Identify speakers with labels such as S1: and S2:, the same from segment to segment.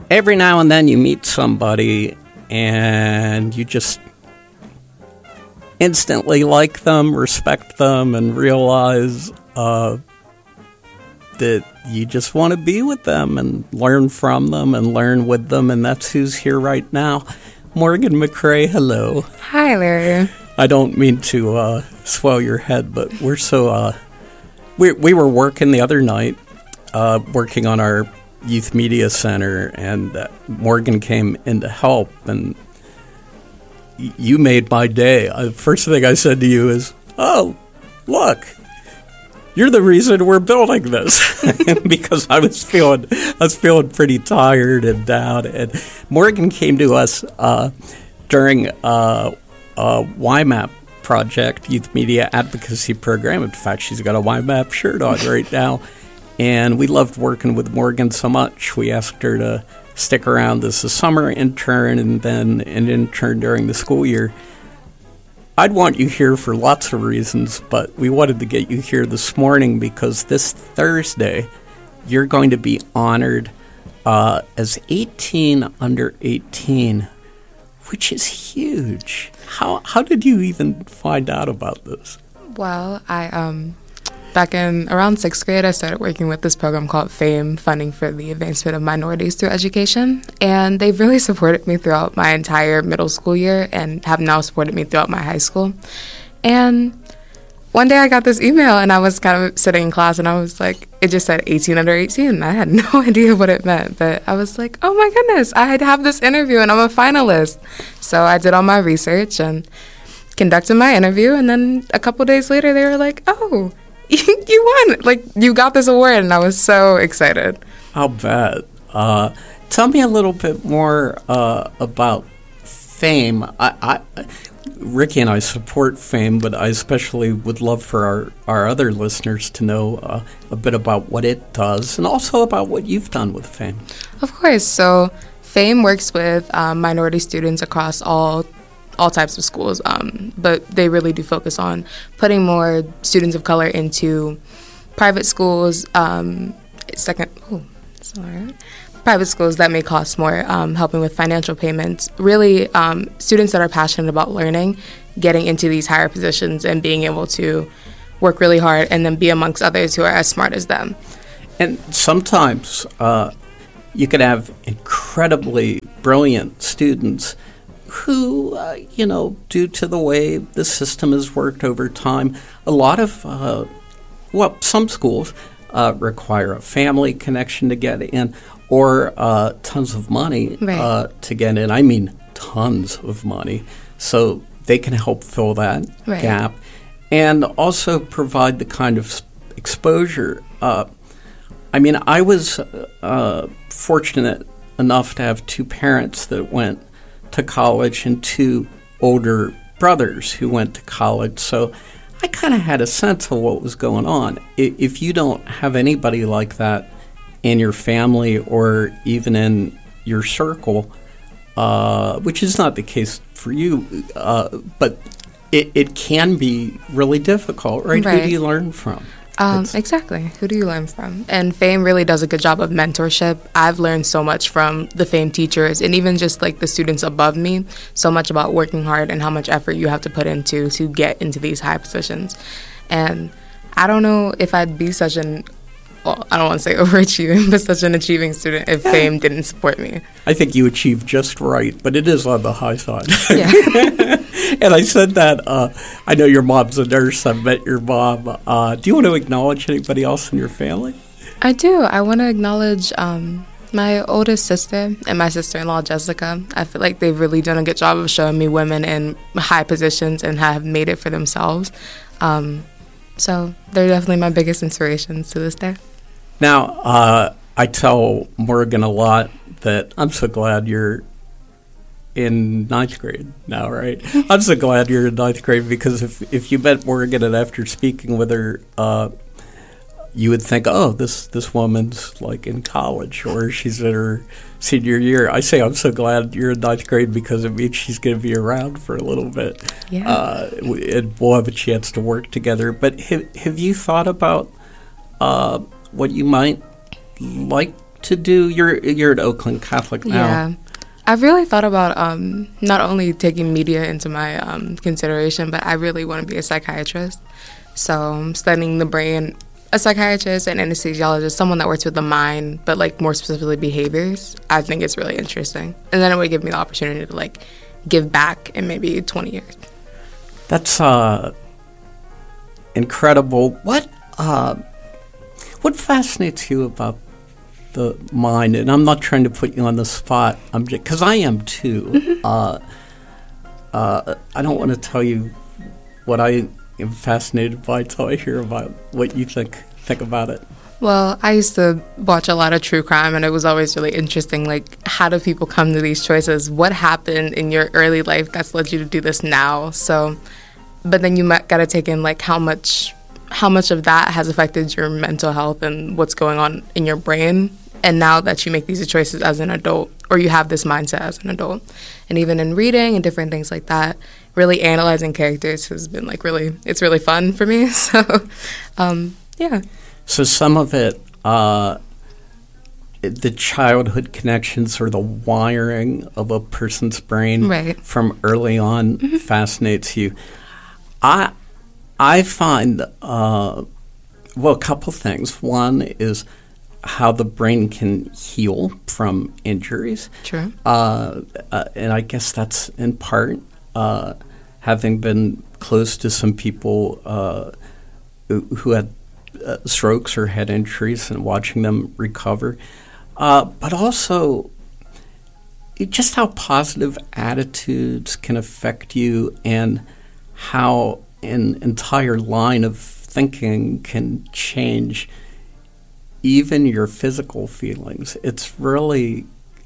S1: every now and then you meet somebody and you just instantly like them, respect them, and realize that you just want to be with them and learn from them and learn with them, and that's who's here right now. Morgan McRae, hello.
S2: Hi, Larry.
S1: I don't mean to swell your head, but we're so... We were working the other night, working on our Youth Media Center, and Morgan came in to help, and you made my day. The first thing I said to you is, oh, look, you're the reason we're building this. Because I was feeling pretty tired and down. And Morgan came to us during YMAP project, Youth Media Advocacy Program. In fact, she's got a YMAP shirt on right now. And we loved working with Morgan so much, we asked her to stick around as a summer intern and then an intern during the school year. I'd want you here for lots of reasons, but we wanted to get you here this morning because this Thursday you're going to be honored as 18 under 18, which is huge. How did you even find out about this?
S2: Well, I back in around 6th grade, I started working with this program called FAME, Funding for the Advancement of Minorities Through Education. And they've really supported me throughout my entire middle school year and have now supported me throughout my high school. And one day I got this email and I was kind of sitting in class and I was like, it just said 18 under 18. And I had no idea what it meant. But I was like, oh my goodness, I have this interview and I'm a finalist. So I did all my research and conducted my interview. And then a couple days later, they were like, oh, you won. Like, you got this award, and I was so excited.
S1: I'll bet. Tell me a little bit more about FAME. Ricky and I support FAME, but I especially would love for our other listeners to know a bit about what it does and also about what you've done with FAME.
S2: Of course. So FAME works with minority students across all types of schools, but they really do focus on putting more students of color into private schools, private schools that may cost more, helping with financial payments. Really, students that are passionate about learning, getting into these higher positions and being able to work really hard and then be amongst others who are as smart as them.
S1: And sometimes you could have incredibly brilliant students who, due to the way the system has worked over time, a lot of, some schools require a family connection to get in or tons of money to get in. I mean, tons of money. So they can help fill that gap and also provide the kind of exposure. I was fortunate enough to have two parents that went to college and two older brothers who went to college. So I kind of had a sense of what was going on. If you don't have anybody like that in your family or even in your circle, which is not the case for you, but it can be really difficult, right? Who do you learn from?
S2: Exactly. Who do you learn from? And FAME really does a good job of mentorship. I've learned so much from the FAME teachers and even just like the students above me, so much about working hard and how much effort you have to put into to get into these high positions. And I don't know if I'd be such an, I don't want to say overachieving, but such an achieving student if FAME didn't support me.
S1: I think you achieved just right, but it is on the high side.
S2: Yeah.
S1: And I said that, I know your mom's a nurse. I've met your mom. Do you want to acknowledge anybody else in your family?
S2: I do. I want to acknowledge my oldest sister and my sister-in-law, Jessica. I feel like they've really done a good job of showing me women in high positions and have made it for themselves. So they're definitely my biggest inspirations to this day.
S1: Now, I tell Morgan a lot that I'm so glad you're in 9th grade now, right? I'm so glad you're in 9th grade because if you met Morgan and after speaking with her, you would think, oh, this woman's like in college or she's in her senior year. I say I'm so glad you're in 9th grade because it means she's going to be around for a little bit.
S2: Yeah.
S1: And we'll have a chance to work together. But have you thought about what you might like to do? You're at Oakland Catholic now.
S2: Yeah. I've really thought about not only taking media into my consideration, but I really want to be a psychiatrist. So studying the brain, a psychiatrist and anesthesiologist, someone that works with the mind, but like more specifically behaviors, I think it's really interesting. And then it would give me the opportunity to like give back in maybe 20 years.
S1: That's incredible. What fascinates you about the mind? And I'm not trying to put you on the spot, because I am too. I don't want to tell you what I am fascinated by until I hear about what you think about it.
S2: Well, I used to watch a lot of true crime, and it was always really interesting, like, how do people come to these choices? What happened in your early life that's led you to do this now? So, but then you got to take in, like, how much of that has affected your mental health and what's going on in your brain. And now that you make these choices as an adult, or you have this mindset as an adult, and even in reading and different things like that, really analyzing characters has been like it's really fun for me. So, yeah.
S1: So some of it, the childhood connections or the wiring of a person's brain from early on fascinates you. I find, a couple things. One is how the brain can heal from injuries.
S2: True.
S1: And I guess that's in part having been close to some people who had strokes or head injuries and watching them recover. But also just how positive attitudes can affect you and how an entire line of thinking can change even your physical feelings. It's really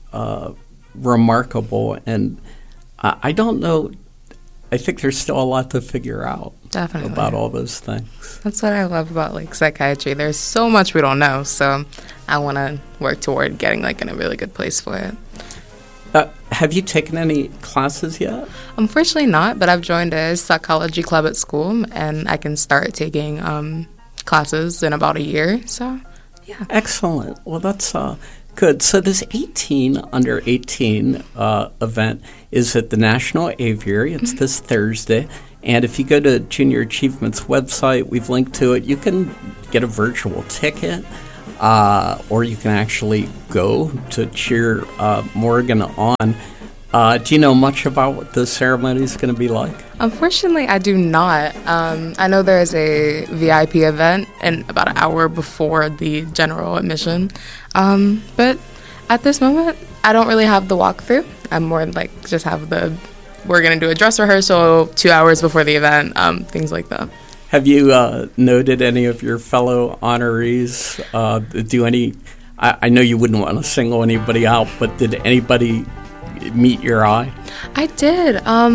S1: remarkable, and I don't know. I think there's still a lot to figure out.
S2: Definitely.
S1: About all those things.
S2: That's what I love about like psychiatry. There's so much we don't know, so I want to work toward getting like in a really good place for it.
S1: Have you taken any classes yet?
S2: Unfortunately not, but I've joined a psychology club at school, and I can start taking classes in about a year. So, yeah. Excellent.
S1: Well, that's good. So this under 18 event is at the National Aviary. It's this Thursday. And if you go to Junior Achievement's website, we've linked to it. You can get a virtual ticket, or you can actually go to cheer Morgan on. Do you know much about what the ceremony is going to be like?
S2: Unfortunately, I do not. I know there is a VIP event and about an hour before the general admission. But at this moment, I don't really have the walkthrough. I'm more like just have we're going to do a dress rehearsal 2 hours before the event, things like that.
S1: Have you noted any of your fellow honorees do any? I know you wouldn't want to single anybody out, but did anybody meet your eye?
S2: I did.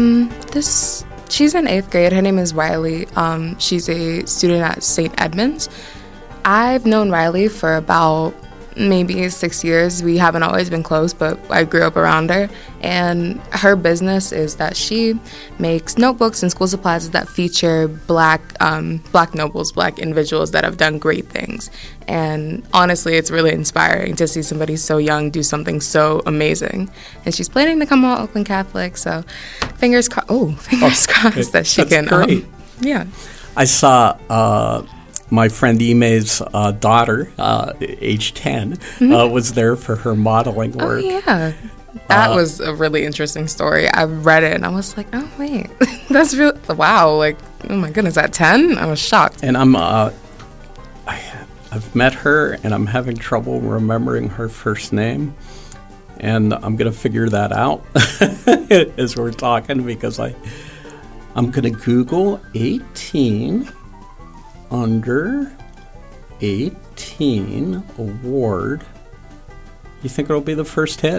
S2: She's in 8th grade. Her name is Riley. She's a student at St. Edmunds. I've known Riley for about maybe 6 years. We haven't always been close, but I grew up around her. And her business is that she makes notebooks and school supplies that feature black nobles, black individuals that have done great things. And honestly, it's really inspiring to see somebody so young do something so amazing. And she's planning to come out Oakland Catholic, so fingers crossed that she can.
S1: Great.
S2: Yeah.
S1: I saw my friend Ime's daughter, age 10, was there for her modeling work.
S2: Oh, yeah. That was a really interesting story. I read it and I was like, oh, wait, that's real. Wow. Like, oh my goodness, at 10? I was shocked.
S1: And I've met her and I'm having trouble remembering her first name. And I'm going to figure that out as we're talking, because I'm going to Google 18 under 18 award. You think it'll be the first hit?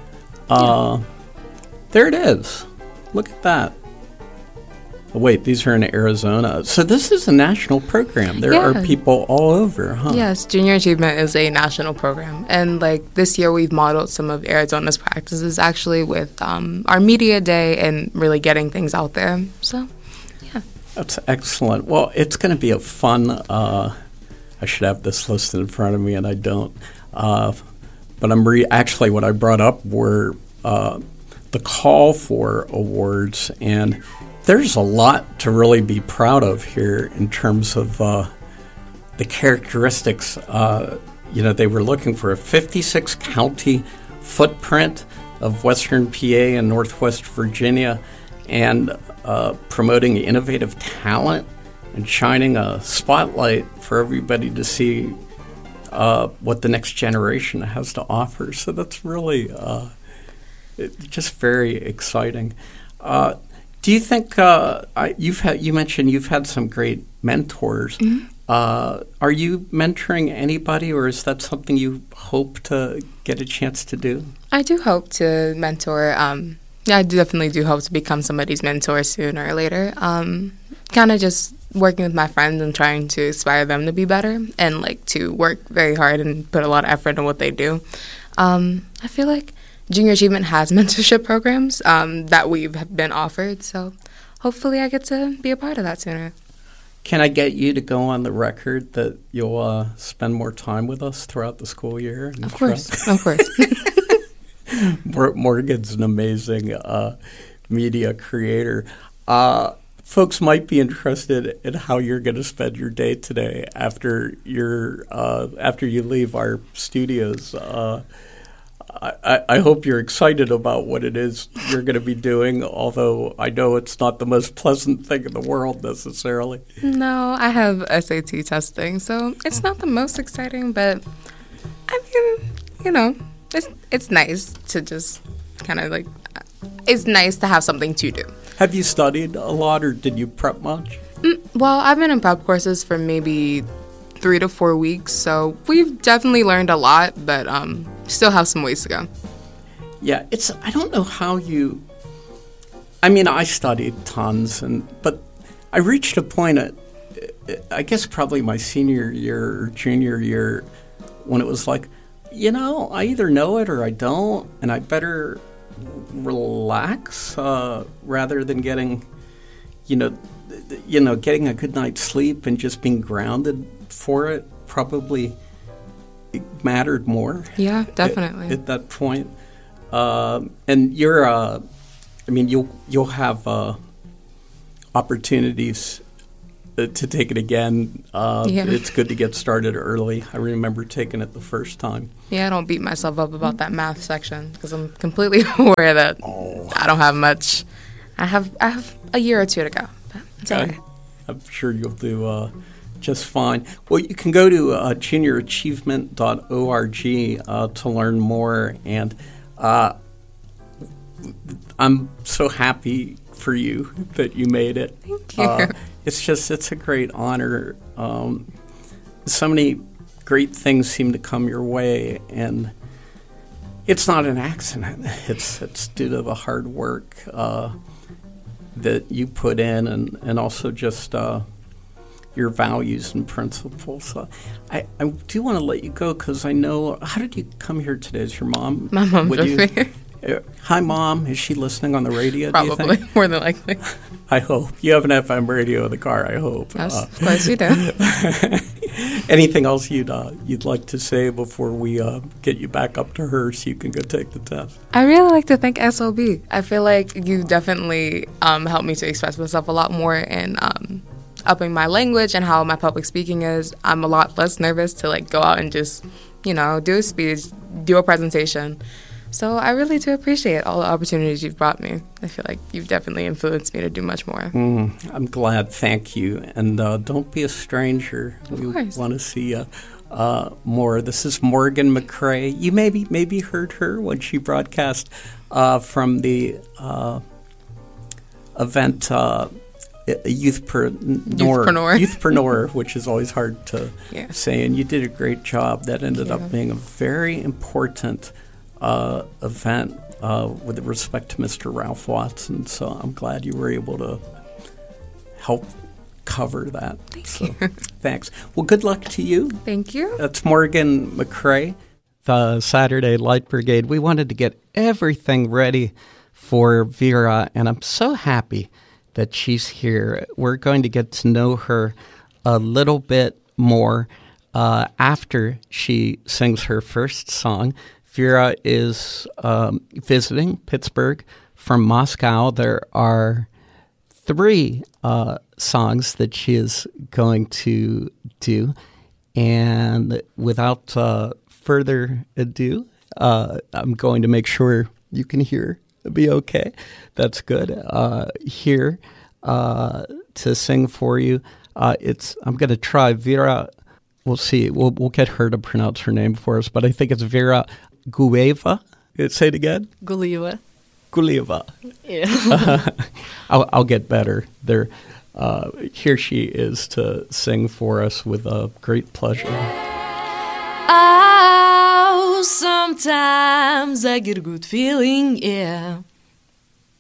S1: There it is. Look at that. Oh, wait, these are in Arizona. So this is a national program. There are people all over, huh?
S2: Yes, Junior Achievement is a national program. And like this year we've modeled some of Arizona's practices actually with our media day and really getting things out there. So, yeah.
S1: That's excellent. Well, it's going to be a fun, I should have this listed in front of me and I don't, but actually what I brought up were the call for awards, and there's a lot to really be proud of here in terms of the characteristics. They were looking for a 56-county footprint of Western PA and Northwest Virginia, and promoting innovative talent and shining a spotlight for everybody to see what the next generation has to offer. So that's really just very exciting. Do you think you mentioned you've had some great mentors? Mm-hmm. Are you mentoring anybody, or is that something you hope to get a chance to do?
S2: I do hope to mentor. I definitely do hope to become somebody's mentor sooner or later. Kind of just working with my friends and trying to inspire them to be better and to work very hard and put a lot of effort in what they do. I feel like Junior Achievement has mentorship programs that we've been offered, so hopefully I get to be a part of that sooner.
S1: Can I get you to go on the record that you'll spend more time with us throughout the school year?
S2: Of course, of course.
S1: Morgan's an amazing media creator. Folks might be interested in how you're going to spend your day today after you leave our studios. I hope you're excited about what it is you're going to be doing, although I know it's not the most pleasant thing in the world necessarily.
S2: No, I have SAT testing, so it's not the most exciting, but I mean, it's nice to just kind of it's nice to have something to do.
S1: Have you studied a lot, or did you prep much?
S2: Well, I've been in prep courses for maybe 3 to 4 weeks, so we've definitely learned a lot, but still have some ways to go.
S1: Yeah, I don't know how you, I studied tons, but I reached a point I guess probably my senior year or junior year, when it was like, I either know it or I don't, and I better relax rather than getting getting a good night's sleep and just being grounded for it probably mattered more.
S2: Yeah, definitely.
S1: At that point. And you're, you'll have opportunities to take it again. It's good to get started early. I remember taking it the first time.
S2: Yeah, I don't beat myself up about that math section because I'm completely aware that I don't have much. I have a year or two to go. But it's okay.
S1: I'm sure you'll do just fine. Well, you can go to juniorachievement.org to learn more, and I'm so happy for you that you made it.
S2: Thank you.
S1: It's a great honor. So many great things seem to come your way, and it's not an accident. It's due to the hard work that you put in, and also just your values and principles. So I do want to let you go because I know. How did you come here today? Is your mom?
S2: My mom with me.
S1: Hi, Mom. Is she listening on the radio?
S2: Probably,
S1: do you think?
S2: More than likely.
S1: I hope. You have an FM radio in the car, I hope.
S2: Yes, of course you do.
S1: Anything else you'd like to say before we get you back up to her so you can go take the test?
S2: I really like to thank SLB. I feel like you definitely helped me to express myself a lot more in upping my language and how my public speaking is. I'm a lot less nervous to go out and just, do a speech, do a presentation. So I really do appreciate all the opportunities you've brought me. I feel like you've definitely influenced me to do much more.
S1: I'm glad. Thank you. And don't be a stranger. We want to see you more. This is Morgan McCrae. You maybe heard her when she broadcast from the event Youthpreneur, which is always hard to say. And you did a great job. That ended up being a very important event with respect to Mr. Ralph Watson. So I'm glad you were able to help cover that.
S2: Thank you.
S1: Thanks. Well, good luck to you.
S2: Thank you.
S1: That's Morgan McCrae, the Saturday Light Brigade. We wanted to get everything ready for Vera, and I'm so happy that she's here. We're going to get to know her a little bit more after she sings her first song, Vera is visiting Pittsburgh from Moscow. There are 3 songs that she is going to do. And without further ado, I'm going to make sure you can hear. It'll be okay. That's good. Here to sing for you. I'm going to try Vera. We'll see. We'll get her to pronounce her name for us, but I think it's Vera Gueva. Say it again.
S3: Gulieva.
S1: Gulieva.
S3: Yeah.
S1: I'll get better. Here she is to sing for us with a great pleasure.
S3: Oh, sometimes I get a good feeling, yeah.